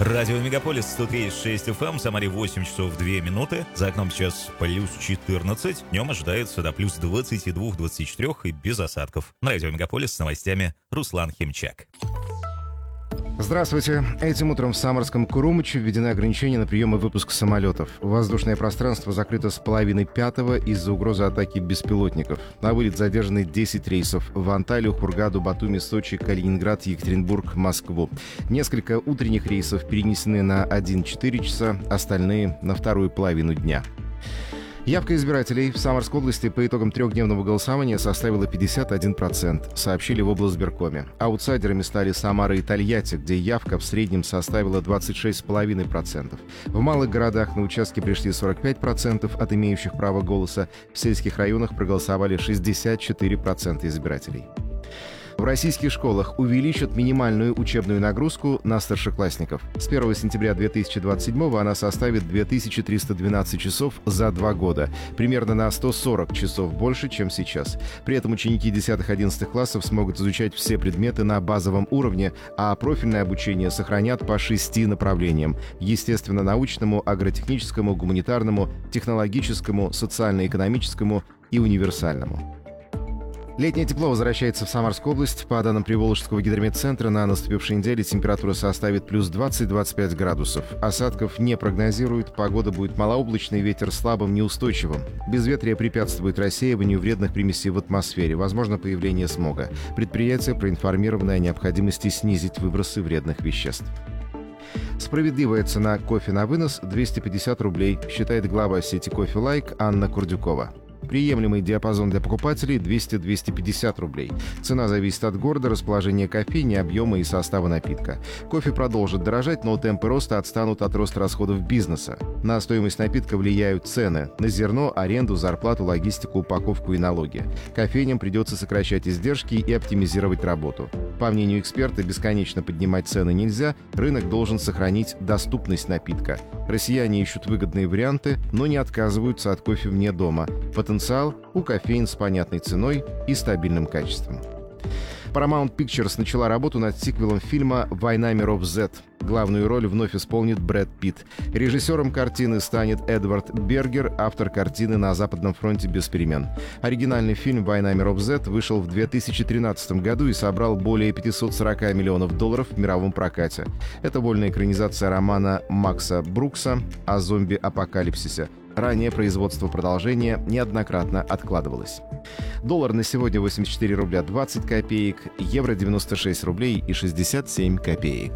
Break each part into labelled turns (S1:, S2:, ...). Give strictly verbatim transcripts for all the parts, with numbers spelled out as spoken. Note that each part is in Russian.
S1: Радио Мегаполис сто три и шесть эф эм, в Самаре восемь часов две минуты. За окном сейчас плюс четырнадцать. Днем ожидается до плюс двадцати двух — двадцати четырёх и без осадков. На Радио Мегаполис с новостями Руслан Химчак.
S2: Здравствуйте. Этим утром в Самарском Курумыче введены ограничения на прием и выпуск самолетов. Воздушное пространство закрыто с половины пятого из-за угрозы атаки беспилотников. На вылет задержаны десять рейсов в Анталию, Хургаду, Батуми, Сочи, Калининград, Екатеринбург, Москву. Несколько утренних рейсов перенесены на один-четыре часа, остальные — на вторую половину дня. Явка избирателей в Самарской области по итогам трехдневного голосования составила пятьдесят один процент, сообщили в облсбиркоме. Аутсайдерами стали Самара и Тольятти, где явка в среднем составила двадцать шесть целых пять десятых процента. В малых городах на участки пришли сорок пять процентов от имеющих право голоса, в сельских районах проголосовали шестьдесят четыре процента избирателей. В российских школах увеличат минимальную учебную нагрузку на старшеклассников. С первого сентября две тысячи двадцать седьмого она составит две тысячи триста двенадцать часов за два года, примерно на сто сорок часов больше, чем сейчас. При этом ученики десятых-одиннадцатых классов смогут изучать все предметы на базовом уровне, а профильное обучение сохранят по шести направлениям – естественно-научному, агротехническому, гуманитарному, технологическому, социально-экономическому и универсальному. Летнее тепло возвращается в Самарскую область. По данным Приволжского гидрометцентра, на наступившей неделе температура составит плюс двадцать — двадцать пять градусов. Осадков не прогнозируют, погода будет малооблачной, ветер слабым, неустойчивым. Безветрие препятствует рассеиванию вредных примесей в атмосфере, возможно появление смога. Предприятие проинформировано о необходимости снизить выбросы вредных веществ. Справедливая цена кофе на вынос – двести пятьдесят рублей, считает глава сети «Кофе Лайк» Анна Курдюкова. Приемлемый диапазон для покупателей – двести — двести пятьдесят рублей. Цена зависит от города, расположения кофейни, объема и состава напитка. Кофе продолжит дорожать, но темпы роста отстанут от роста расходов бизнеса. На стоимость напитка влияют цены – на зерно, аренду, зарплату, логистику, упаковку и налоги. Кофейням придется сокращать издержки и оптимизировать работу. По мнению эксперта, бесконечно поднимать цены нельзя, рынок должен сохранить доступность напитка. Россияне ищут выгодные варианты, но не отказываются от кофе вне дома. Потенциал у кофеин с понятной ценой и стабильным качеством. Paramount Pictures начала работу над сиквелом фильма «Война миров Z». Главную роль вновь исполнит Брэд Питт. Режиссером картины станет Эдвард Бергер, автор картины «На Западном фронте без перемен». Оригинальный фильм «Война миров Z» вышел в две тысячи тринадцатом году и собрал более пятьсот сорок миллионов долларов в мировом прокате. Это вольная экранизация романа Макса Брукса о зомби-апокалипсисе. Ранее производство продолжения неоднократно откладывалось. Доллар на сегодня восемьдесят четыре рубля двадцать копеек, евро девяносто шесть рублей и шестьдесят семь копеек.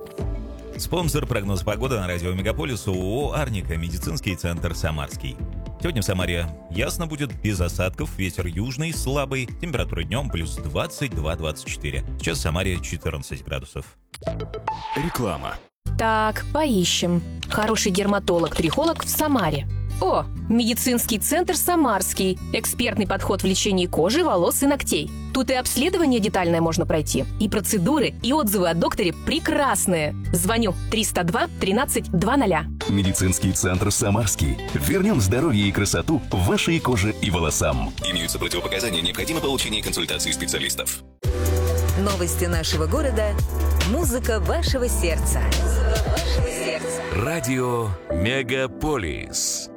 S1: Спонсор прогноз погоды на Радио Мегаполис ООО «Арника», медицинский центр «Самарский». Сегодня в Самаре ясно будет, без осадков, ветер южный, слабый, температура днем плюс двадцать два — двадцать четыре. Сейчас в Самаре четырнадцать градусов.
S3: Реклама.
S4: Так, поищем. Хороший дерматолог-трихолог в Самаре. О, медицинский центр «Самарский». Экспертный подход в лечении кожи, волос и ногтей. Тут и обследование детальное можно пройти, и процедуры, и отзывы о докторе прекрасные. Звоню триста два тринадцать двадцать.
S3: Медицинский центр «Самарский». Вернем здоровье и красоту вашей коже и волосам. Имеются противопоказания, необходимо получение консультации специалистов.
S5: Новости нашего города. Музыка вашего сердца. Музыка вашего сердца.
S3: Радио Мегаполис.